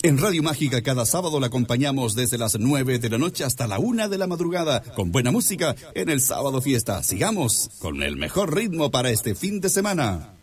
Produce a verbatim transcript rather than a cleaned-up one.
En Radio Mágica cada sábado la acompañamos desde las nueve de la noche hasta la una de la madrugada con buena música en el Sábado Fiesta. Sigamos con el mejor ritmo para este fin de semana.